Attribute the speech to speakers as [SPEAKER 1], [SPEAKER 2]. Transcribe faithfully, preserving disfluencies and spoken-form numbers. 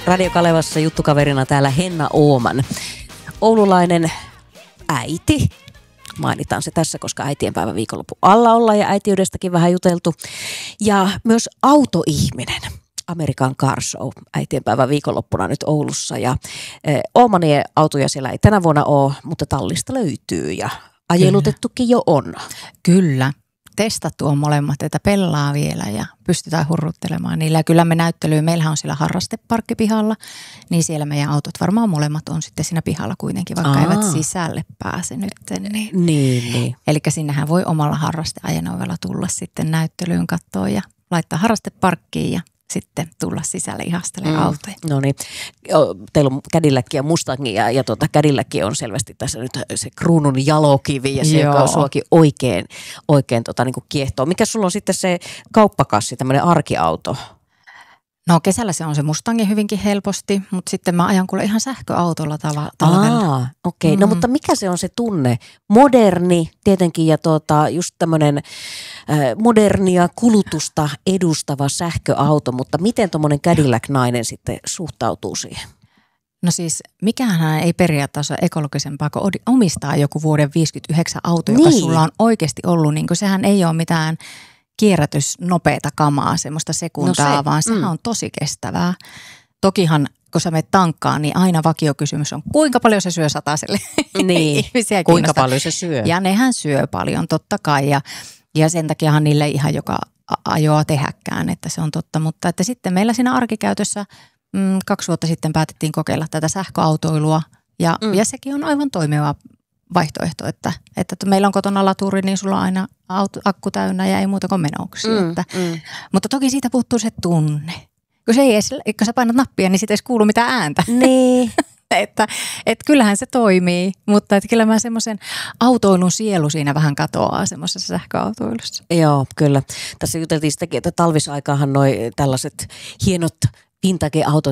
[SPEAKER 1] Radio Kalevassa juttukaverina täällä Henna Ooman. Oululainen äiti. Mainitaan se tässä, koska äitienpäivä viikonloppu alla ollaan ja äitiydestäkin vähän juteltu. Ja myös autoihminen. American Car Show äitienpäivän viikonloppuna nyt Oulussa. Ja e, Oomanien autoja siellä ei tänä vuonna ole, mutta tallista löytyy ja ajelutettukin jo on.
[SPEAKER 2] Kyllä. Testattu on molemmat, että pelaa vielä ja pystytään hurruttelemaan niillä. Ja kyllä me näyttelyyn, meillähän on siellä harrasteparkki pihalla, niin siellä meidän autot varmaan molemmat on sitten siinä pihalla kuitenkin, vaikka Aa. eivät sisälle pääse nyt. Niin,
[SPEAKER 1] niin, niin.
[SPEAKER 2] Eli sinnehän voi omalla harrasteajoneuvella tulla sitten näyttelyyn kattoon ja laittaa harrasteparkkiin ja sitten tulla sisälle ihastelemaan mm. autoja.
[SPEAKER 1] No niin, teillä on Cadillac ja Mustang ja, ja tuota, Cadillac on selvästi tässä nyt se kruunun jalokivi ja se, Joo. joka on suakin oikein, oikein tota, niin kuin kiehtoo. Mikä sulla on sitten se kauppakassi, tämmöinen arkiauto?
[SPEAKER 2] No kesällä se on se Mustangi hyvinkin helposti, mutta sitten mä ajan kuule ihan sähköautolla tava- talvella.
[SPEAKER 1] Aa, okei. Okay. No mutta mikä se on se tunne? Moderni tietenkin ja tuota, just tämmöinen äh, modernia kulutusta edustava sähköauto, mutta miten tuommoinen Cadillac-nainen sitten suhtautuu siihen?
[SPEAKER 2] No siis mikähän ei periaatteessa ole ekologisempaa kuin omistaa joku vuoden viisikymmentäyhdeksän auto, joka niin. sulla on oikeasti ollut, niin kuin sehän ei ole mitään kierrätys nopeata kamaa, semmoista sekuntaa, no se, vaan sehän mm. on tosi kestävää. Tokihan, kun sä menet tankkaan, niin aina vakiokysymys on, kuinka paljon se syö sataselle?
[SPEAKER 1] Niin, kuinka paljon se syö?
[SPEAKER 2] Ja nehän syö paljon, totta kai. Ja, ja sen takiahan niille ihan joka ajoa tehäkään, että se on totta. Mutta että sitten meillä siinä arkikäytössä mm, kaksi vuotta sitten päätettiin kokeilla tätä sähköautoilua. Ja, mm. ja sekin on aivan toimiva vaihtoehto, että, että meillä on kotona laturi, niin sulla on aina auto, akku täynnä ja ei muuta kuin menouksia. Mm, että, mm. Mutta toki siitä puuttuu se tunne. Kun, se ei edes, kun sä painat nappia, niin siitä ei edes kuulu mitään ääntä.
[SPEAKER 1] Niin.
[SPEAKER 2] että, että kyllähän se toimii, mutta että kyllä mä semmoisen autoilun sielu siinä vähän katoaa semmoisessa sähköautoilussa.
[SPEAKER 1] Joo, kyllä. Tässä juteltiin sitäkin, että talvisaikaahan noi tällaiset hienot vintage-autot